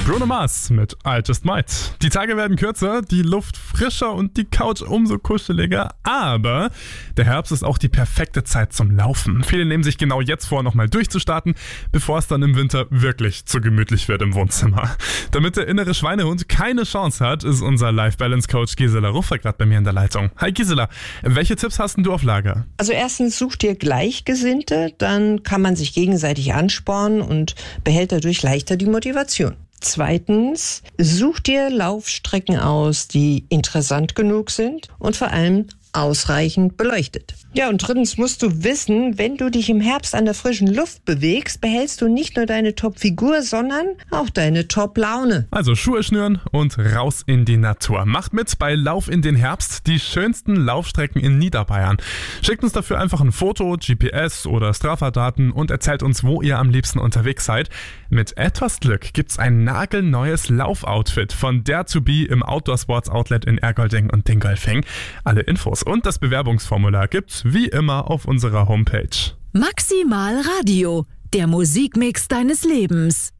Bruno Mars mit I Just Might. Die Tage werden kürzer, die Luft frischer und die Couch umso kuscheliger, aber der Herbst ist auch die perfekte Zeit zum Laufen. Viele nehmen sich genau jetzt vor, nochmal durchzustarten, bevor es dann im Winter wirklich zu gemütlich wird im Wohnzimmer. Damit der innere Schweinehund keine Chance hat, ist unser Life-Balance-Coach Gisela Ruffer gerade bei mir in der Leitung. Hi Gisela, welche Tipps hast denn du auf Lager? Also erstens, such dir Gleichgesinnte, dann kann man sich gegenseitig anspornen und behält dadurch leichter die Motivation. Zweitens, such dir Laufstrecken aus, die interessant genug sind und vor allem ausreichend beleuchtet. Ja, und drittens musst du wissen, wenn du dich im Herbst an der frischen Luft bewegst, behältst du nicht nur deine Top-Figur, sondern auch deine Top-Laune. Also Schuhe schnüren und raus in die Natur. Macht mit bei Lauf in den Herbst, die schönsten Laufstrecken in Niederbayern. Schickt uns dafür einfach ein Foto, GPS oder Strava-Daten und erzählt uns, wo ihr am liebsten unterwegs seid. Mit etwas Glück gibt's ein nagelneues Laufoutfit von Dare to Be im Outdoor Sports Outlet in Ergolding und Dingolfing. Alle Infos und das Bewerbungsformular gibt's wie immer auf unserer Homepage. Maximal Radio, der Musikmix deines Lebens.